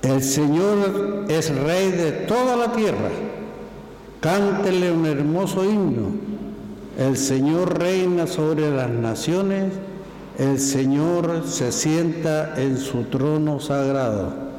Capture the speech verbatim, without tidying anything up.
El Señor es Rey de toda la tierra. Cántele un hermoso himno. El Señor reina sobre las naciones. El Señor se sienta en su trono sagrado.